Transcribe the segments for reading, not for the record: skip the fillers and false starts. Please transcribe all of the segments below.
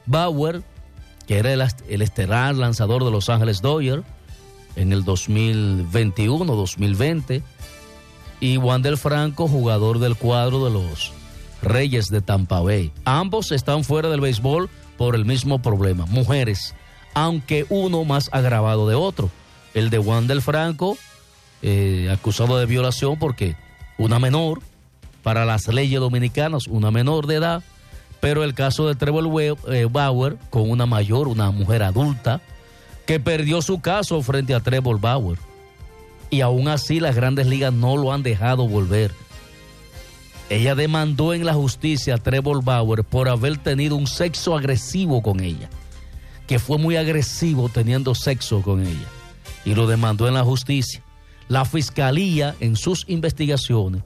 Bauer, que era el estelar lanzador de Los Ángeles Dodgers en el 2021-2020, y Wander Franco, jugador del cuadro de los Reyes de Tampa Bay. Ambos están fuera del béisbol por el mismo problema, mujeres, aunque uno más agravado de otro. El de Wander Franco, acusado de violación porque una menor, para las leyes dominicanas, una menor de edad, pero el caso de Trevor Bauer con una mujer adulta, que perdió su caso frente a Trevor Bauer. Y aún así las grandes ligas no lo han dejado volver. Ella demandó en la justicia a Trevor Bauer por haber tenido un sexo agresivo con ella, que fue muy agresivo teniendo sexo con ella, y lo demandó en la justicia. La fiscalía, en sus investigaciones,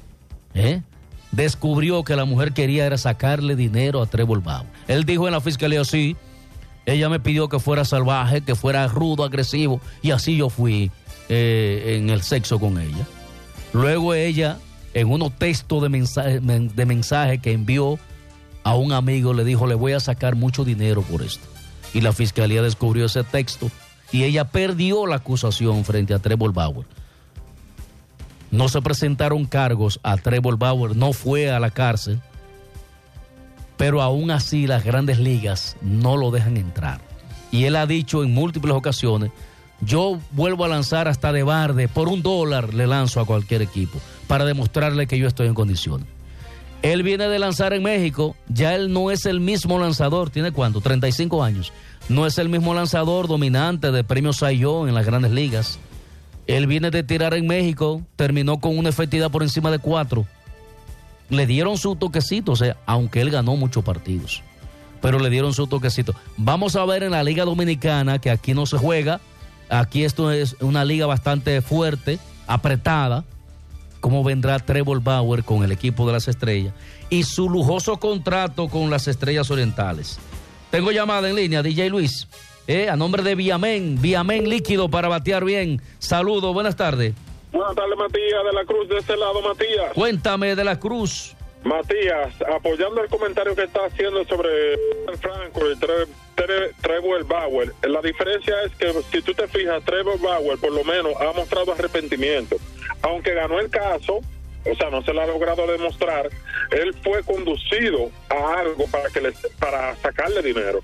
descubrió que la mujer quería era sacarle dinero a Trevor Bauer. Él dijo en la fiscalía: sí, ella me pidió que fuera salvaje, que fuera rudo, agresivo, y así yo fui en el sexo con ella. Luego ella, en unos textos de mensaje que envió a un amigo, le dijo: le voy a sacar mucho dinero por esto. Y la fiscalía descubrió ese texto y ella perdió la acusación frente a Trevor Bauer. No se presentaron cargos a Trevor Bauer, no fue a la cárcel, pero aún así las grandes ligas no lo dejan entrar. Y él ha dicho en múltiples ocasiones: yo vuelvo a lanzar hasta de barde, por $1 le lanzo a cualquier equipo, para demostrarle que yo estoy en condiciones. Él viene de lanzar en México, ya él no es el mismo lanzador, ¿tiene cuánto? 35 años. No es el mismo lanzador dominante de premio Cy Young en las grandes ligas. Él viene de tirar en México, terminó con una efectividad por encima de 4. Le dieron su toquecito, o sea, aunque él ganó muchos partidos, pero le dieron su toquecito. Vamos a ver en la Liga Dominicana, que aquí no se juega, aquí esto es una liga bastante fuerte, apretada, cómo vendrá Trevor Bauer con el equipo de las Estrellas y su lujoso contrato con las Estrellas Orientales. Tengo llamada en línea, DJ Luis. A nombre de Viamén líquido para batear bien. Saludos, buenas tardes. Buenas tardes, Matías de la Cruz, de este lado, Matías. Cuéntame de la Cruz. Matías, apoyando el comentario que está haciendo sobre Franco y Trevor Bauer, la diferencia es que si tú te fijas, Trevor Bauer por lo menos ha mostrado arrepentimiento. Aunque ganó el caso, o sea, no se le ha logrado demostrar, él fue conducido a algo para sacarle dinero.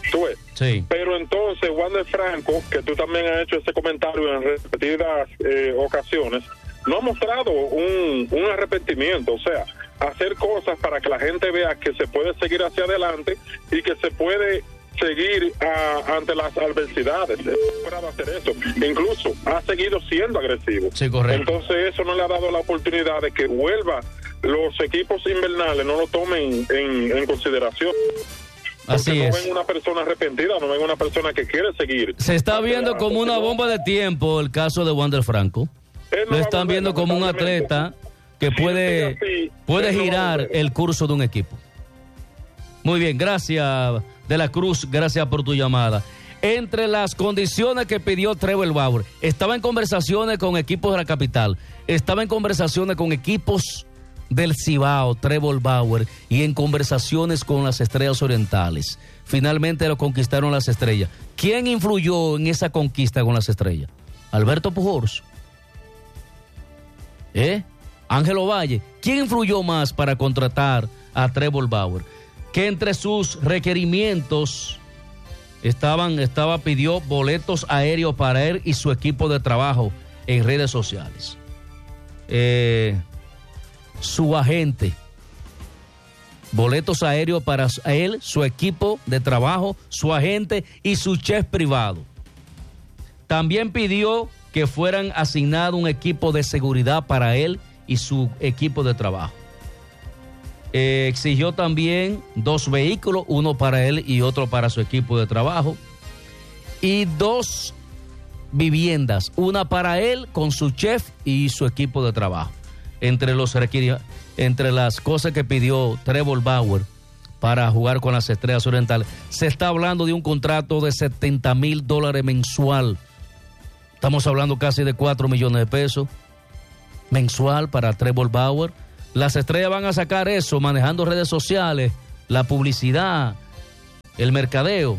Sí. Pero entonces Wander Franco, que tú también has hecho ese comentario en repetidas ocasiones, no ha mostrado un arrepentimiento, o sea, hacer cosas para que la gente vea que se puede seguir hacia adelante y que se puede seguir ante las adversidades. Él ha logrado hacer eso, incluso ha seguido siendo agresivo. Sí, correcto. Entonces eso no le ha dado la oportunidad de que vuelva, los equipos invernales no lo tomen en consideración. Así no es. ven una persona arrepentida, no ven una persona que quiere seguir. Se está viendo como una bomba de tiempo el caso de Wander Franco. Lo están viendo como un atleta que puede girar el curso de un equipo. Muy bien, gracias de la Cruz, gracias por tu llamada. Entre las condiciones que pidió Trevor Bauer, estaba en conversaciones con equipos de la capital, estaba en conversaciones con equipos del Cibao, Trevor Bauer, y en conversaciones con las Estrellas Orientales. Finalmente lo conquistaron las Estrellas. ¿Quién influyó en esa conquista con las Estrellas? Alberto Pujols. Ángelo Valle. ¿Quién influyó más para contratar a Trevor Bauer? Que entre sus requerimientos pidió boletos aéreos para él y su equipo de trabajo en redes sociales. Su agente, boletos aéreos para él, su equipo de trabajo, su agente y su chef privado. También pidió que fueran asignado un equipo de seguridad para él y su equipo de trabajo. Exigió también 2 vehículos, uno para él y otro para su equipo de trabajo, y 2 viviendas, una para él con su chef y su equipo de trabajo. Entre las cosas que pidió Trevor Bauer para jugar con las Estrellas Orientales, se está hablando de un contrato de $70,000 mensual. Estamos hablando casi de $4 millones mensual para Trevor Bauer. Las Estrellas van a sacar eso manejando redes sociales, la publicidad, el mercadeo,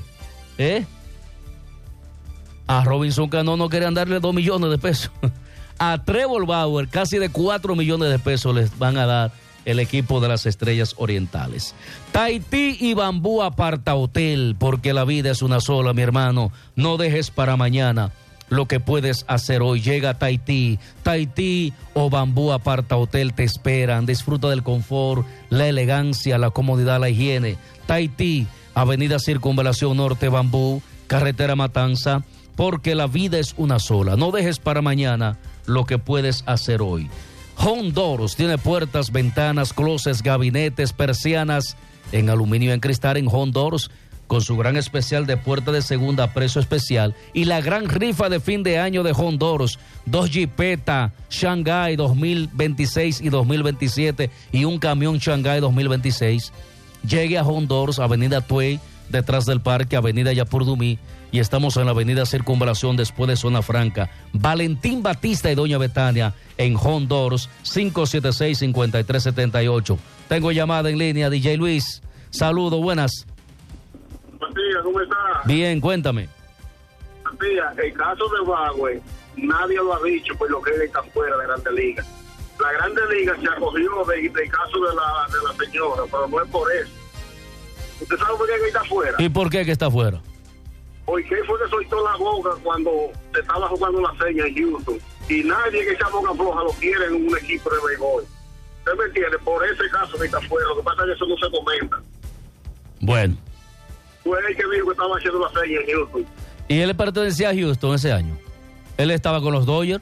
A Robinson Cano no querían darle 2 millones de pesos. A Trevor Bauer casi de 4 millones de pesos les van a dar el equipo de las Estrellas Orientales. Tahití y Bambú Aparta Hotel, porque la vida es una sola, mi hermano. No dejes para mañana lo que puedes hacer hoy. Llega a Tahití. Tahití o Bambú Aparta Hotel te esperan. Disfruta del confort, la elegancia, la comodidad, la higiene. Tahití, Avenida Circunvalación Norte, Bambú, Carretera Matanza, porque la vida es una sola. No dejes para mañana lo que puedes hacer hoy. Home Doors tiene puertas, ventanas, closets, gabinetes, persianas en aluminio y en cristal en Home Doors, con su gran especial de puerta de segunda a precio especial y la gran rifa de fin de año de Home Doors, 2 Jeepeta Shanghai 2026 y 2027 y un camión Shanghai 2026. Llegue a Home Doors, Avenida Tuey, detrás del parque, Avenida Yapurdumí, y estamos en la Avenida Circunvalación después de Zona Franca. Valentín Batista y Doña Betania en Home Doors, 576-5378. Tengo llamada en línea, DJ Luis. Saludos, buenas. Buen día, ¿cómo está? Bien, cuéntame. Buen día, el caso de Bagüe, nadie lo ha dicho por lo que él está fuera de Grande Liga. La Grande Liga se acogió del caso de la señora, pero no es por eso. ¿Usted sabe por qué él está fuera? ¿Y por qué que está fuera? Porque él fue que soltó la boca cuando se estaba jugando la seña en Houston. Y nadie que esa boca floja lo quiere en un equipo de béisbol. ¿Usted me entiende? Por ese caso que está fuera. Lo que pasa es que eso no se comenta. Bueno. Fue él que dijo que estaba haciendo la seña en Houston. ¿Y él pertenecía a Houston ese año? ¿Él estaba con los Dodgers?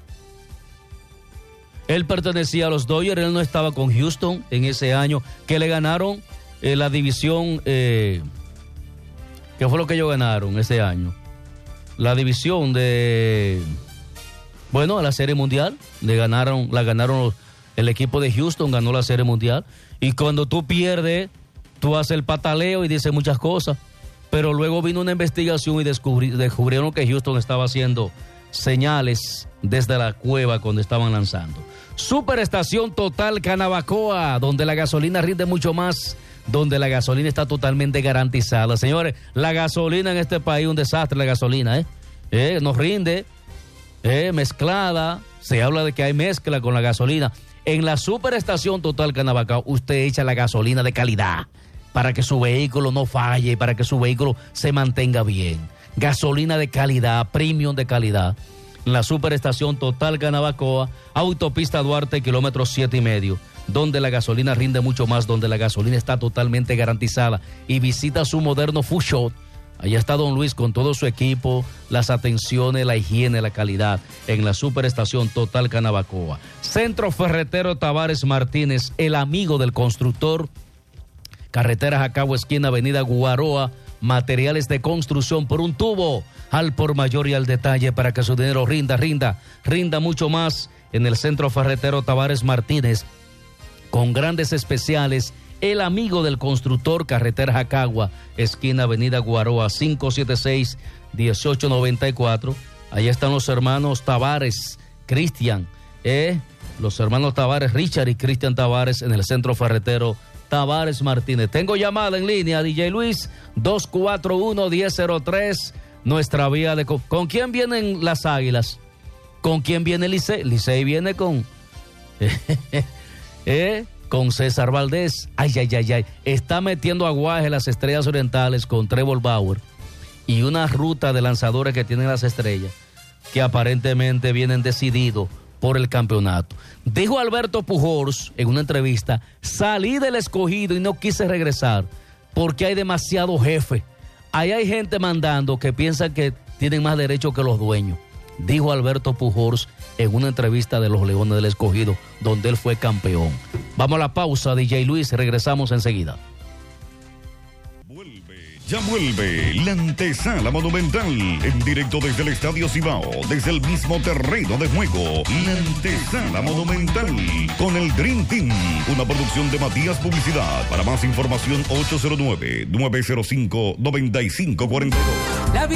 Él pertenecía a los Dodgers, él no estaba con Houston en ese año, que le ganaron la división... ¿Qué fue lo que ellos ganaron ese año? La división de... Bueno, la Serie Mundial. La ganaron el equipo de Houston, ganó la Serie Mundial. Y cuando tú pierdes, tú haces el pataleo y dices muchas cosas. Pero luego vino una investigación y descubrieron que Houston estaba haciendo señales desde la cueva cuando estaban lanzando. Superestación Total Canabacoa, donde la gasolina rinde mucho más, donde la gasolina está totalmente garantizada. Señores, la gasolina en este país es un desastre, la gasolina, nos rinde, mezclada, se habla de que hay mezcla con la gasolina. En la Superestación Total Canabacoa, usted echa la gasolina de calidad para que su vehículo no falle, para que su vehículo se mantenga bien. Gasolina de calidad, premium de calidad. En la Superestación Total Canabacoa, Autopista Duarte, kilómetro 7,5, donde la gasolina rinde mucho más, donde la gasolina está totalmente garantizada. Y visita su moderno Food Shop. Allá está Don Luis con todo su equipo, las atenciones, la higiene, la calidad, en la Superestación Total Canabacoa. Centro Ferretero Tavares Martínez, el amigo del constructor. Carretera Jacagua, esquina Avenida Guaroa. Materiales de construcción por un tubo, al por mayor y al detalle, para que su dinero rinda mucho más en el Centro Ferretero Tavares Martínez, con grandes especiales. El amigo del constructor, carretera Jacagua, esquina Avenida Guaroa, 576-1894. Allá están los hermanos Tavares, Cristian, los hermanos Tavares, Richard y Cristian Tavares, en el Centro Ferretero Tavares Martínez. Tengo llamada en línea, DJ Luis, 241-1003, nuestra vía de... ¿Con quién vienen las Águilas? ¿Con quién viene Licey? Licey viene con... con César Valdés. Ay. Está metiendo aguaje las Estrellas Orientales con Trevor Bauer y una ruta de lanzadores que tienen las Estrellas, que aparentemente vienen decididos por el campeonato. Dijo Alberto Pujols en una entrevista: salí del Escogido y no quise regresar porque hay demasiado jefe. Ahí hay gente mandando que piensan que tienen más derecho que los dueños. Dijo Alberto Pujols en una entrevista de los Leones del Escogido, donde él fue campeón. Vamos a la pausa, DJ Luis, regresamos enseguida. Ya vuelve la antesala monumental en directo desde el Estadio Cibao, desde el mismo terreno de juego. La antesala monumental con el Dream Team, una producción de Matías Publicidad. Para más información, 809-905-9542.